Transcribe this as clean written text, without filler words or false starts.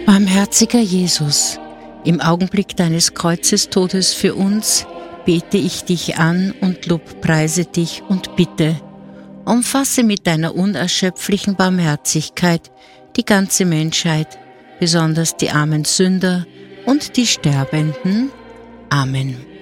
Barmherziger Jesus, im Augenblick deines Kreuzestodes für uns bete ich dich an und lobpreise dich und bitte, umfasse mit deiner unerschöpflichen Barmherzigkeit die ganze Menschheit, besonders die armen Sünder und die Sterbenden. Amen.